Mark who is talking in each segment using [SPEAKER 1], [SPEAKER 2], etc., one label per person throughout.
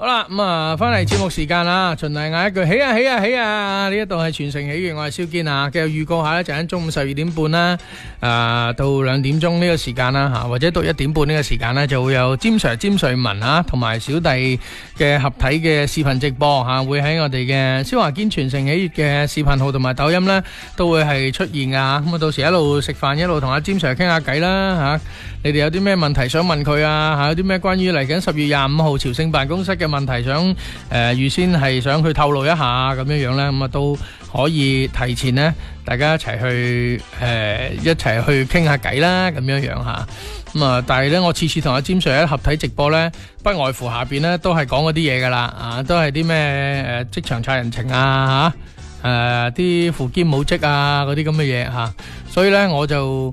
[SPEAKER 1] 啦，咁啊，翻嚟節目時間啦，循例嗌一句起啊起啊起啊！呢一度係全城喜悅，我係蕭堅啊。繼續預告下咧，就喺中午12點半啦，到2點鐘呢個時間啦吓，或者到1點半呢個時間咧，就會有詹 Sir、詹瑞文啊，同埋小弟嘅合體嘅視頻直播吓，會喺我哋嘅蕭華堅全城喜悅嘅視頻號同埋抖音咧，都會係出現噶。咁啊，到時一路食飯一路同阿詹 Sir 傾下偈啦吓。你哋有啲咩問題想問佢啊？吓，有啲咩關於嚟緊10月25號朝聖辦公室嘅問題想預先係想去透露一下咁樣樣咧，咁啊都可以提前咧，大家一齊去傾下偈啦，咁樣樣吓。咁啊，但係咧，我次次同阿詹 Sir 一合體直播咧，不外乎下邊咧都係講嗰啲嘢噶啦，啊，都係啲咩職場拆人情啊吓，啲父兼母職啊嗰啲咁嘅嘢吓，所以咧我就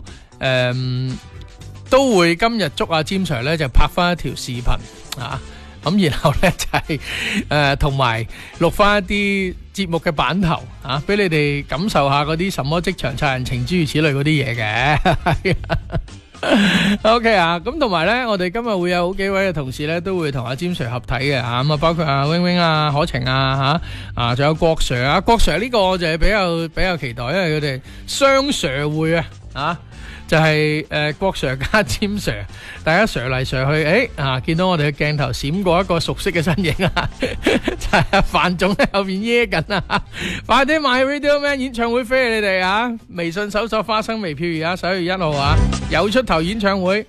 [SPEAKER 1] 都會今日捉阿詹 Sir 咧就拍翻一條視頻啊，咁然後咧就係同埋錄翻一啲節目嘅版頭啊，俾你哋感受下嗰啲什麼職場拆人情諸如此類嗰啲嘢嘅。OK 啊，咁同埋咧，我哋今日會有好幾位嘅同事咧，都會同阿詹 Sir 合體嘅吓，咁啊包括阿 wing wing 啊、可晴啊吓，仲有郭 Sir 啊，郭 Sir 呢個我就係比較期待，因為佢哋雙 Sir 會啊。就係郭 Sir 加詹 Sir， 大家 Sir 嚟 Sir 去，見到我哋嘅鏡頭閃過一個熟悉嘅身影啊，就係阿范總喺後邊耶緊啊！快啲買 Radio Man 演唱會飛你哋啊！微信搜索花生微票而家11月1號啊，有出頭演唱會。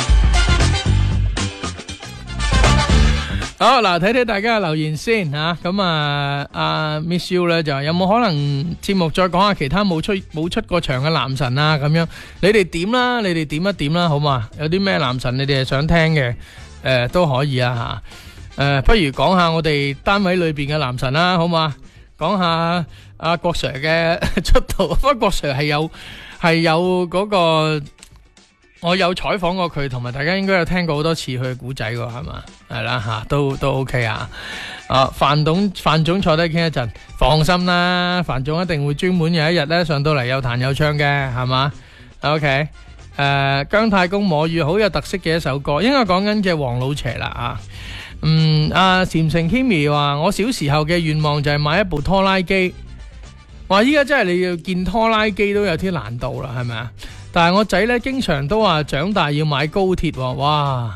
[SPEAKER 1] 好嗱，睇睇大家嘅留言先吓，咁阿 Miss U 咧就有冇可能節目再講下其他冇出過場嘅男神啊？咁樣你哋點啦？你哋點一點啦，好嘛？有啲咩男神你哋係想聽嘅？都可以啊吓。不如講下我哋單位裏邊嘅男神啦，好嘛？講下阿郭 Sir 嘅出道，不過郭 Sir 係有嗰個。我有採訪過佢，同埋大家應該有聽過好多次佢嘅古仔喎，係嘛？係啦吓，都 OK 啊！范總坐低傾一陣，放心啦，范總一定會專門有一日咧上到嚟有彈有唱嘅，係嘛 ？OK，姜太公摸魚好有特色嘅一首歌，應該講緊嘅黃老邪啦啊！阿禪城 Kimi 話我小時候嘅願望就係買一部拖拉機，話依家真係你要見拖拉機都有啲難度啦，係咪啊？但係我仔咧，經常都話長大要買高鐵，哇！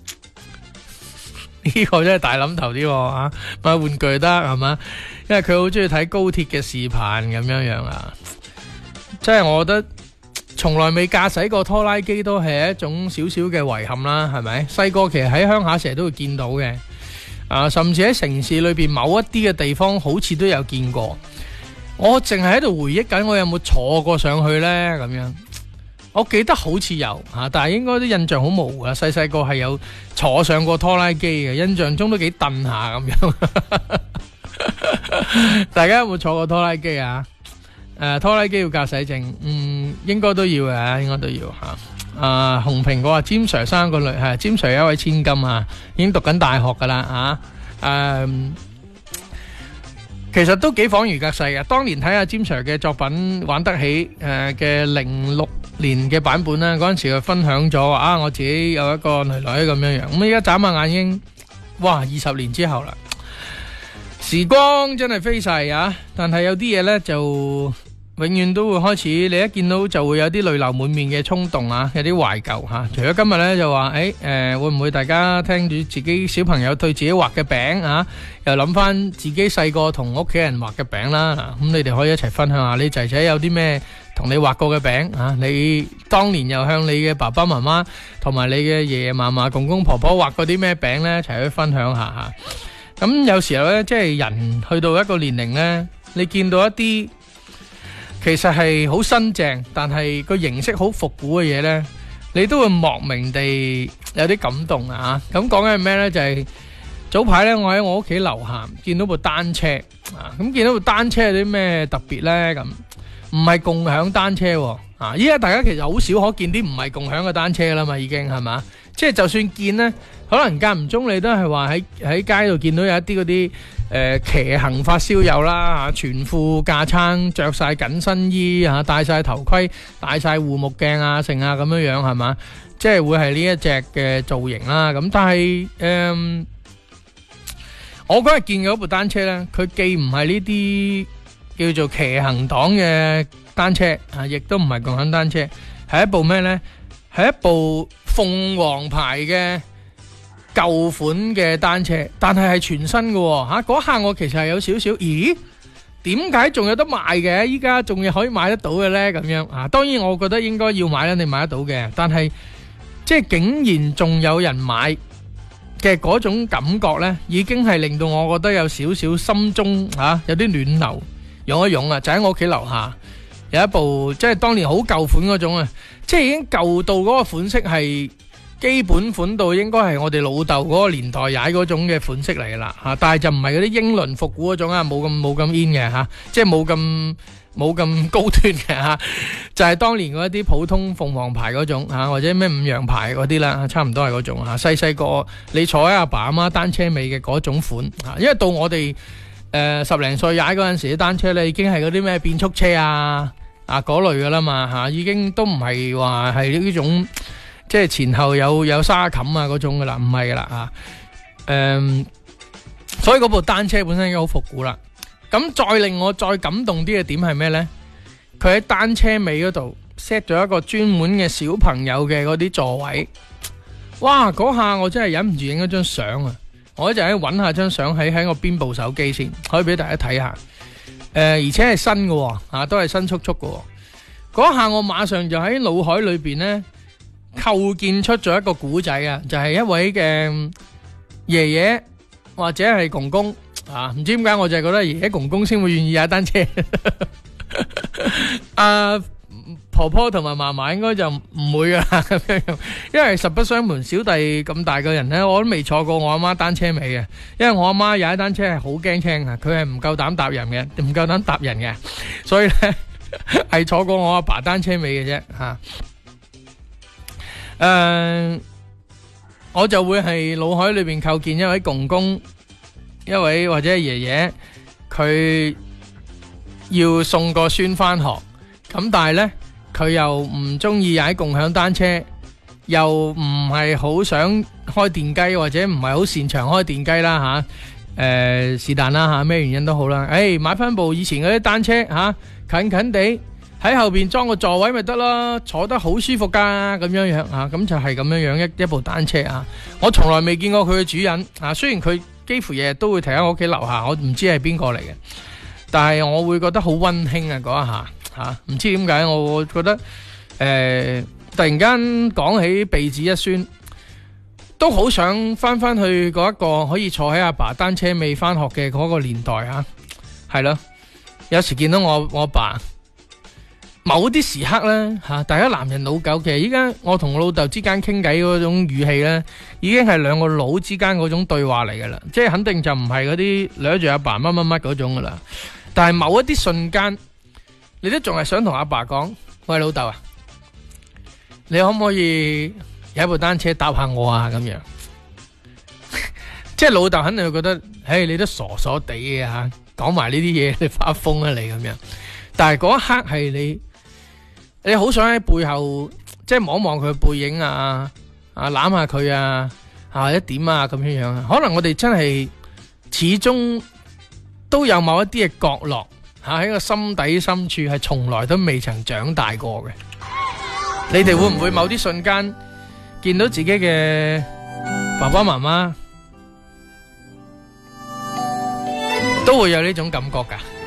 [SPEAKER 1] 呢個真係大諗頭啲吓，買玩具得係嘛？因為佢好中意睇高鐵嘅視頻咁樣樣啊，即係我覺得從來未駕駛過拖拉機都係一種少少嘅遺憾啦，係咪？細個其實喺鄉下成日都會見到嘅，甚至喺城市裏邊某一啲嘅地方好似都有見過。我淨係喺度回憶緊，我有冇坐過上去呢？咁樣。我記得好似有但係應該啲印象好模糊啊。細個係有坐上過拖拉機嘅，印象中都幾蹬下咁樣。大家有冇坐過拖拉機啊？拖拉機要駕駛證，應該都要嘅，應該都要吓。紅蘋果話詹 Sir 生個女，係詹 Sir 一位千金啊，已經讀緊大學噶啦其實都幾恍如隔世嘅。當年睇下詹 Sir 嘅作品玩得起嘅06年嘅版本啦，嗰陣時佢分享咗我自己有一個女女咁樣樣，咁而家眨下眼睛，哇，20年之後啦，時光真係飛逝啊！但係有啲嘢呢，就永遠都會開始，你一見到就會有啲淚流滿面嘅衝動啊，有啲懷舊吓。除咗今日呢，就話會唔會大家聽住自己小朋友對自己畫嘅餅啊，又諗翻自己細個同屋企人畫嘅餅啦，咁你哋可以一齊分享下你仔仔有啲咩同你畫過嘅餅啊，你當年又向你嘅爸爸媽媽同埋你嘅爺爺嫲嫲、公公婆婆畫過啲咩餅呢？一齊去分享下吓。咁有時候呢，即係人去到一個年齡呢，你見到一啲其實係好新淨，但係個形式好復古嘅嘢呢，你都會莫名地有啲感動啊！咁講緊係咩呢？就係早排呢，我喺我屋企樓下見到部單車啊！咁見到部單車有啲咩特別呢？咁唔係共享單車啊！依家大家其實好少可見啲唔係共享嘅單車啦嘛，已經係嘛？即係就算見呢，可能間唔中你都係話喺街度見到有一啲嗰啲騎行發燒友啦，全副架撐，着晒緊身衣啊，戴晒頭盔，戴晒護目鏡啊，成啊咁樣樣係嘛？即係會係呢一隻嘅造型啦。咁但係我嗰日見嘅嗰部單車呢，佢既唔係呢啲叫做騎行黨嘅單車啊，亦都唔係共享單車，係一部咩呢？係一部鳳凰牌嘅舊款嘅單車，但係全新嘅吓。嗰下我其實係有少少，咦？點解仲有得賣嘅？依家仲可以買得到嘅呢？咁樣啊，當然我覺得應該要買啦，你買得到嘅。但係即係竟然仲有人買嘅嗰種感覺呢，已經係令到我覺得有少少心中有啲暖流湧一湧啊！就喺我屋企樓下有一部，即係當年好舊款嗰種啊，即係已經舊到嗰個款式係基本款到應該係我哋老豆嗰個年代踩嗰種嘅款式嚟噶啦吓，但係就唔係嗰啲英倫復古嗰種啊，冇咁 in 嘅吓，即係冇咁高端嘅吓，就係當年嗰一啲普通鳳凰牌嗰種吓，或者咩五羊牌嗰啲啦，差唔多係嗰種吓。細個你坐喺阿爸阿媽單車尾嘅嗰種款吓，因為到我哋十零歲踩嗰陣時啲單車咧，已經係嗰啲咩變速車啊嗰類噶啦嘛吓，已經都唔係話係呢種。即係前後有沙冚啊嗰種噶啦，唔係噶啦所以嗰部單車本身已經好復古啦。咁再令我再感動啲嘅點係咩呢？佢喺單車尾嗰度 set 咗一個專門嘅小朋友嘅嗰啲座位。哇！嗰下我真係忍唔住影咗張相啊！我一陣喺揾下張相喺我邊部手機先，可以俾大家睇下。而且係新嘅都係新速速嘅。嗰下我馬上就喺腦海裏邊呢。構建出咗一個古仔啊，就係一位嘅爺爺或者係公公啊，唔知點解我就係覺得爺爺公公先會願意踩單車，婆婆同埋嫲嫲應該就唔會噶啦咁樣，因為實不相瞞，小弟咁大個人呢，我都未坐過我阿媽單車尾嘅，因為我阿媽踩單車係好驚青啊，佢係唔夠膽搭人嘅，唔夠膽搭人嘅，所以呢係坐過我阿爸單車尾嘅啫吓。我就會係腦海裏邊構建一位公公，一位或者係爺爺，佢要送個孫翻學，咁但係呢，佢又唔中意踩共享單車，又唔係好想開電雞，或者唔係好擅長開電雞啦吓，是但啦吓，咩原因都好啦，買翻部以前嗰啲單車吓，近近地。喺後邊裝個座位咪得咯，坐得好舒服噶咁樣樣啊，咁就係咁樣樣一部單車啊。我從來未見過佢嘅主人啊，雖然佢幾乎日日都會停喺我屋企樓下，我唔知係邊個嚟嘅，但係我會覺得好溫馨啊嗰一下吓，唔知點解我覺得突然間講起鼻子一酸，都好想翻去嗰一個可以坐喺阿爸單車尾翻學嘅嗰個年代啊，係咯，有時見到我阿爸。某啲時刻呢，大家男人老狗，其實依家我同我老豆之間傾偈嗰種語氣呢，已經係兩個佬之間嗰種對話嚟噶啦，即係肯定就唔係嗰啲掠住阿爸乜乜乜嗰種噶啦。但係某一啲瞬間，你都仲係想同阿爸講：喂，老豆啊，你可唔可以有一部單車搭下我啊？咁樣，即係老豆肯定會覺得，你都傻傻地嘅吓，講埋呢啲嘢，你發瘋啊你咁樣。但係嗰一刻係你好想喺背後，即係望一望佢嘅背影啊，攬下佢啊，或者點啊咁樣樣啊。可能我哋真係始終都有某一啲嘅角落喺個心底深處係從來都未曾長大過嘅。你哋會唔會某啲瞬間見到自己嘅爸爸媽媽，都會有呢種感覺㗎？